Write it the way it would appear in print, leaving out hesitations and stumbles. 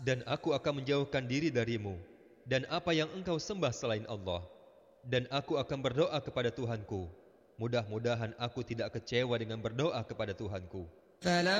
Dan aku akan menjauhkan diri darimu dan apa yang engkau sembah selain Allah. Dan aku akan berdoa kepada Tuhanku. Mudah-mudahan aku tidak kecewa dengan berdoa kepada Tuhanku.